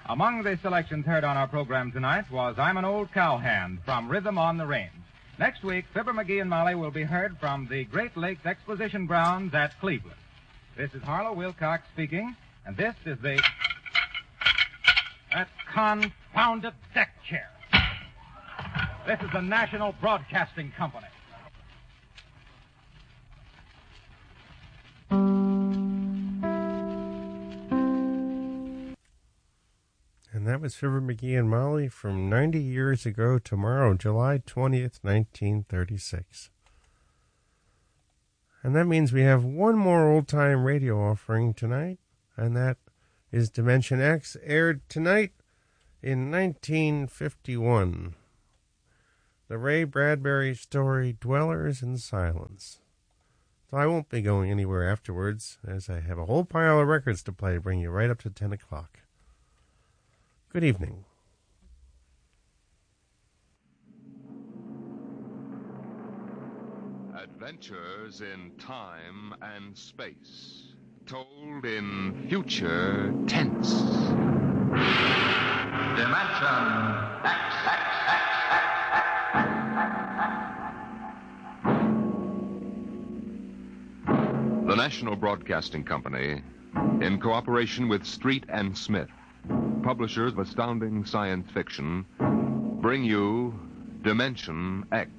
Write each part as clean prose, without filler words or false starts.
Among the selections heard on our program tonight was I'm an Old Cowhand from Rhythm on the Range. Next week, Fibber McGee and Molly will be heard from the Great Lakes Exposition Grounds at Cleveland. This is Harlow Wilcox speaking, and this is the... That confounded deck chair. This is the National Broadcasting Company. And that was Fibber McGee and Molly from 90 years ago tomorrow, July 20th, 1936. And that means we have one more old-time radio offering tonight, and that is Dimension X, aired tonight in 1951. The Ray Bradbury story, Dwellers in Silence. So I won't be going anywhere afterwards, as I have a whole pile of records to play to bring you right up to 10 o'clock. Good evening. Adventures in time and space, told in future tense. Dimension X. The National Broadcasting Company, in cooperation with Street and Smith, publishers of astounding science fiction, bring you Dimension X.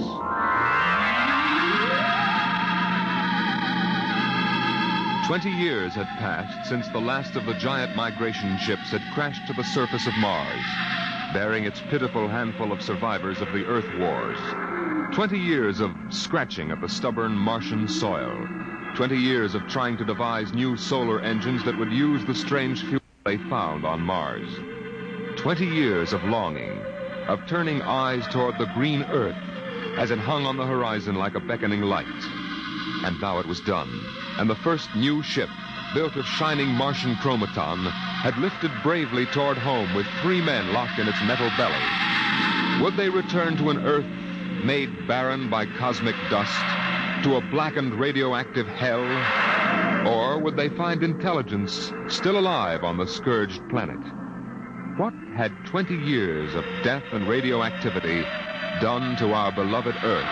20 years had passed since the last of the giant migration ships had crashed to the surface of Mars, bearing its pitiful handful of survivors of the Earth Wars. 20 years of scratching at the stubborn Martian soil. 20 years of trying to devise new solar engines that would use the strange fuel they found on Mars. 20 years of longing, of turning eyes toward the green Earth as it hung on the horizon like a beckoning light. And now it was done, and the first new ship, built of shining Martian chromaton, had lifted bravely toward home with 3 men locked in its metal belly. Would they return to an Earth made barren by cosmic dust, to a blackened radioactive hell? Or would they find intelligence still alive on the scourged planet? What had 20 years of death and radioactivity done to our beloved Earth?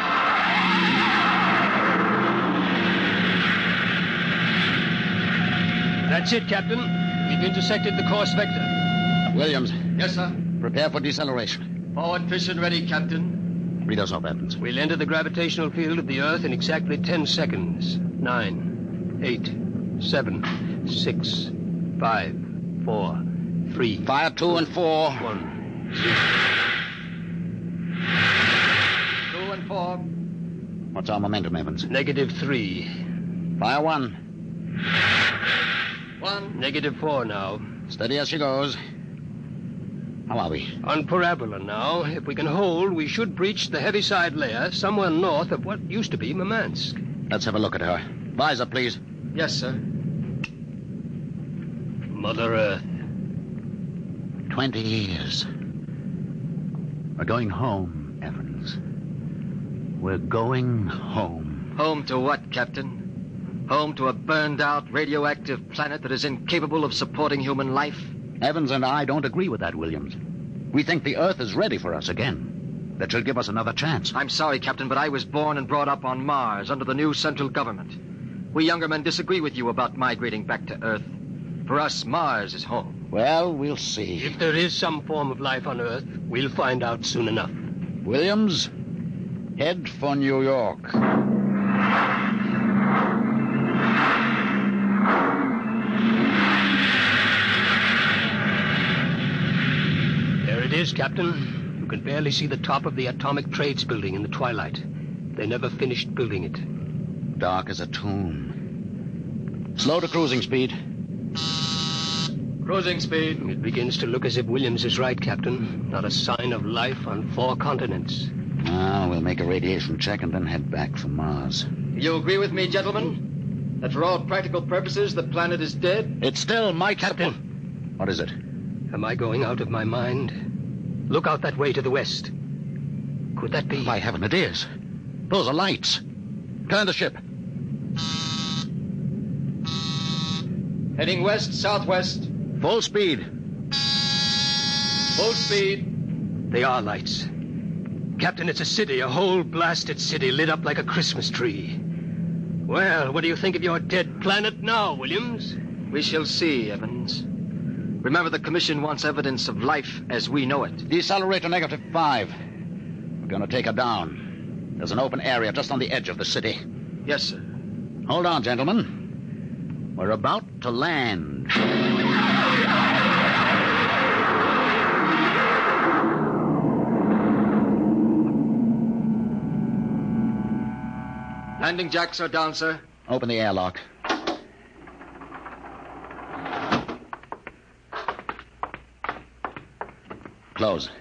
That's it, Captain. We've intersected the course vector. Williams. Yes, sir. Prepare for deceleration. Forward piston ready, Captain. Read us off, Evans. We'll enter the gravitational field of the Earth in exactly 10 seconds. 9, 8, 7, 6, 5, 4, 3. Fire 2 and 4. 1, 0. 2 and 4. What's our momentum, Evans? -3. Fire 1. 1. -4 now. Steady as she goes. How are we? On parabola now. If we can hold, we should breach the heaviside layer somewhere north of what used to be Murmansk. Let's have a look at her. Visor, please. Yes, sir. Mother Earth. 20 years. We're going home, Evans. We're going home. Home to what, Captain? Home to a burned-out, radioactive planet that is incapable of supporting human life? Evans and I don't agree with that, Williams. We think the Earth is ready for us again. That should give us another chance. I'm sorry, Captain, but I was born and brought up on Mars under the new central government. We younger men disagree with you about migrating back to Earth. For us, Mars is home. Well, we'll see. If there is some form of life on Earth, we'll find out soon enough. Williams, head for New York. There it is, Captain. You can barely see the top of the Atomic Trades Building in the twilight. They never finished building it. Dark as a tomb. Slow to cruising speed. Cruising speed. It begins to look as if Williams is right, Captain. Not a sign of life on 4 continents. We'll make a radiation check and then head back for Mars. You agree with me, gentlemen? That for all practical purposes, the planet is dead? It's still my Captain. What is it? Am I going out of my mind? Look out that way to the west. Could that be... By heaven, it is. Those are lights. Turn the ship. Heading west, southwest. Full speed. Full speed. They are lights. Captain, it's a city, a whole blasted city lit up like a Christmas tree. Well, what do you think of your dead planet now, Williams? We shall see, Evans. Remember, the Commission wants evidence of life as we know it. Decelerator -5. We're going to take her down. There's an open area just on the edge of the city. Yes, sir. Hold on, gentlemen. We're about to land. Landing jacks are down, sir. Open the airlock. Close.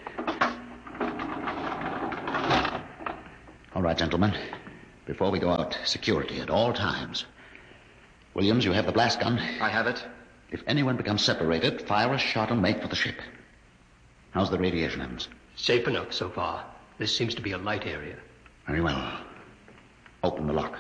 All right, gentlemen. Before we go out, security at all times. Williams, you have the blast gun. I have it. If anyone becomes separated, fire a shot and make for the ship. How's the radiation, Evans? Safe enough so far. This seems to be a light area. Very well. Open the lock.